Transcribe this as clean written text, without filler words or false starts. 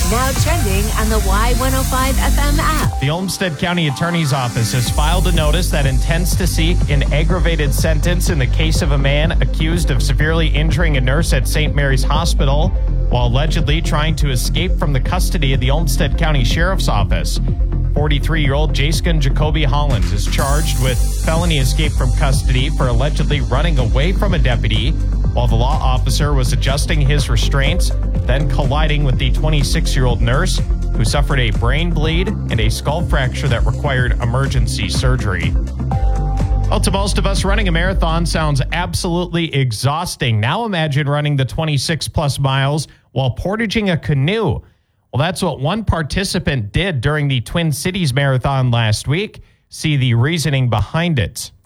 Now trending on the Y105 FM app. The Olmsted County Attorney's Office has filed a notice that intends to seek an aggravated sentence in the case of a man accused of severely injuring a nurse at St. Mary's Hospital while allegedly trying to escape from the custody of the Olmsted County Sheriff's Office. 43-year-old Jaskin Jacoby Hollins is charged with felony escape from custody for allegedly running away from a deputy while the law officer was adjusting his restraints, then colliding with the 26-year-old nurse who suffered a brain bleed and a skull fracture that required emergency surgery. Well, to most of us, running a marathon sounds absolutely exhausting. Now imagine running the 26-plus miles while portaging a canoe. Well, that's what one participant did during the Twin Cities Marathon last week. See the reasoning behind it.